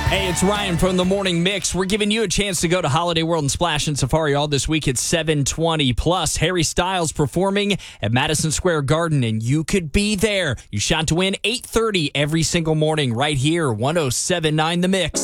Hey, it's Ryan from the Morning Mix. We're giving you a chance to go to Holiday World and Splash and Safari all this week at 7:20. Plus, Harry Styles performing at Madison Square Garden, and you could be there. You shot to win 8:30 every single morning right here, 107.9 The Mix.